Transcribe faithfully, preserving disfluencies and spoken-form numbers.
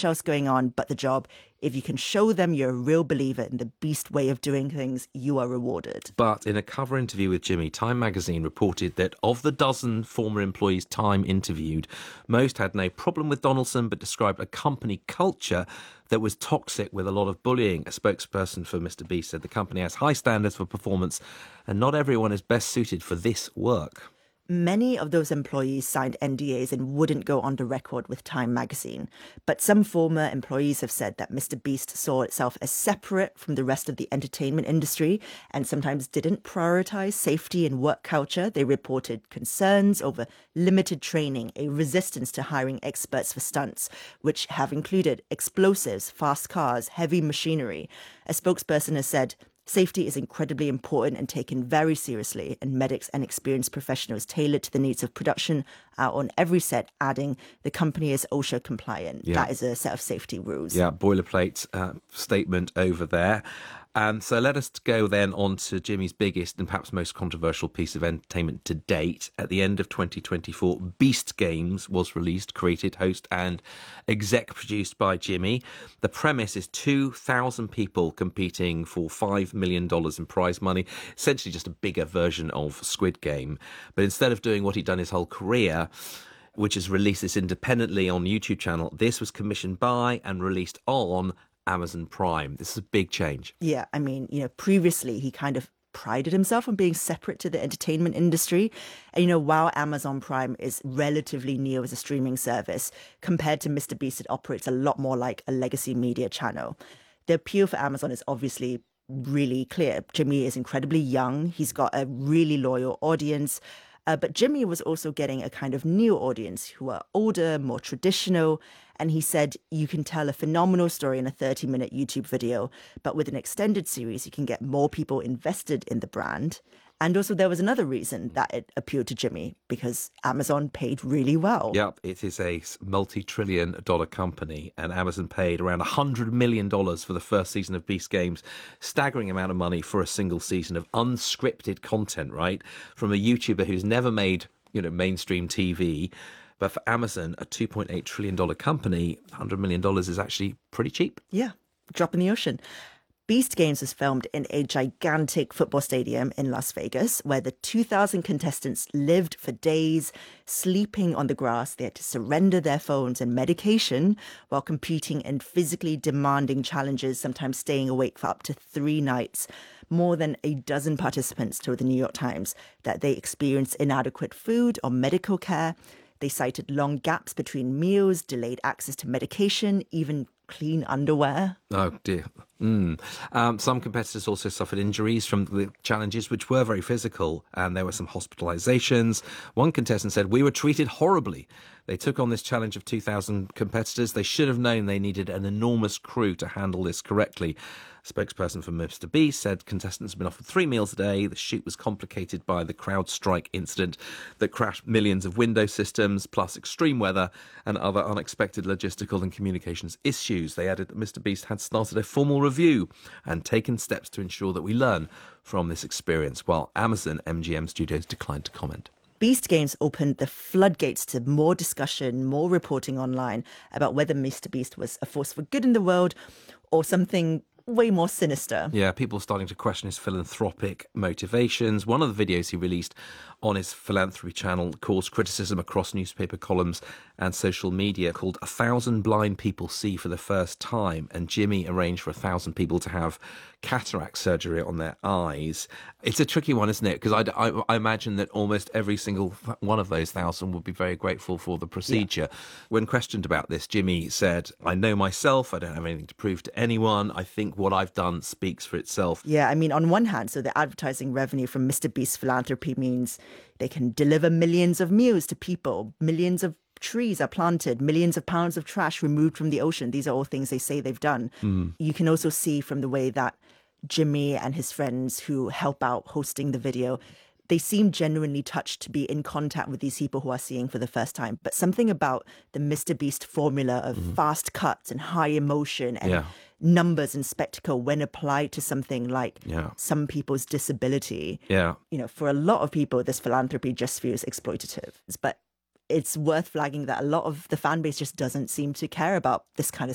much else going on but the job. If you can show them you're a real believer in the Beast way of doing things, you are rewarded. But in a cover interview with Jimmy, Time magazine reported that of the dozen former employees Time interviewed, most had no problem with Donaldson, but described a company culture that was toxic with a lot of bullying. A spokesperson for Mister Beast said the company has high standards for performance and not everyone is best suited for this work. Many of those employees signed N D As and wouldn't go on the record with Time magazine. But some former employees have said that Mister Beast saw itself as separate from the rest of the entertainment industry and sometimes didn't prioritize safety and work culture. They reported concerns over limited training, a resistance to hiring experts for stunts, which have included explosives, fast cars, heavy machinery. A spokesperson has said, safety is incredibly important and taken very seriously, and medics and experienced professionals tailored to the needs of production are on every set, adding the company is OSHA compliant. Yeah. That is a set of safety rules. Yeah, boilerplate uh, statement over there. Um, so let us go then on to Jimmy's biggest and perhaps most controversial piece of entertainment to date. At the end of twenty twenty-four, Beast Games was released, created, host and exec produced by Jimmy. The premise is two thousand people competing for five million dollars in prize money, essentially just a bigger version of Squid Game. But instead of doing what he'd done his whole career, which is released this independently on YouTube channel, this was commissioned by and released on Amazon Prime. This is a big change. Yeah, I mean, you know, previously he kind of prided himself on being separate to the entertainment industry. And, you know, while Amazon Prime is relatively new as a streaming service, compared to Mister Beast, it operates a lot more like a legacy media channel. The appeal for Amazon is obviously really clear. Jimmy is incredibly young. He's got a really loyal audience. Uh, but Jimmy was also getting a kind of new audience who are older, more traditional. And he said, you can tell a phenomenal story in a thirty minute YouTube video, but with an extended series, you can get more people invested in the brand. And also there was another reason that it appealed to Jimmy, because Amazon paid really well. Yep, it is a multi-trillion dollar company, and Amazon paid around one hundred million dollars for the first season of Beast Games. Staggering amount of money for a single season of unscripted content, right? From a YouTuber who's never made, you know, mainstream T V. But for Amazon, a two point eight trillion dollars company, one hundred million dollars is actually pretty cheap. Yeah, drop in the ocean. Beast Games was filmed in a gigantic football stadium in Las Vegas, where the two thousand contestants lived for days, sleeping on the grass. They had to surrender their phones and medication while competing in physically demanding challenges, sometimes staying awake for up to three nights. More than a dozen participants told the New York Times that they experienced inadequate food or medical care. They cited long gaps between meals, delayed access to medication, even clean underwear. Oh, dear. Mm. Um, some competitors also suffered injuries from the challenges, which were very physical, and there were some hospitalizations. One contestant said, we were treated horribly. They took on this challenge of two thousand competitors. They should have known they needed an enormous crew to handle this correctly. A spokesperson for Mister Beast said contestants have been offered three meals a day. The shoot was complicated by the CrowdStrike incident that crashed millions of window systems, plus extreme weather and other unexpected logistical and communications issues. They added that Mister Beast had started a formal review and taken steps to ensure that we learn from this experience, while Amazon M G M Studios declined to comment. Beast Games opened the floodgates to more discussion, more reporting online about whether Mister Beast was a force for good in the world or something way more sinister. Yeah, people starting to question his philanthropic motivations. One of the videos he released on his philanthropy channel caused criticism across newspaper columns and social media, called A Thousand Blind People See for the First Time, and Jimmy arranged for a thousand people to have cataract surgery on their eyes. It's a tricky one, isn't it? Because I, I, I imagine that almost every single one of those thousand would be very grateful for the procedure. Yeah. When questioned about this, Jimmy said, I know myself, I don't have anything to prove to anyone. I think what I've done speaks for itself. Yeah, I mean, on one hand, so the advertising revenue from Mister Beast's philanthropy means they can deliver millions of meals to people, millions of trees are planted, millions of pounds of trash removed from the ocean. These are all things they say they've done. Mm. You can also see from the way that Jimmy and his friends who help out hosting the video, they seem genuinely touched to be in contact with these people who are seeing for the first time. But something about the Mister Beast formula of mm. fast cuts and high emotion and yeah. numbers and spectacle, when applied to something like yeah. some people's disability, yeah. you know, for a lot of people, this philanthropy just feels exploitative. But it's worth flagging that a lot of the fan base just doesn't seem to care about this kind of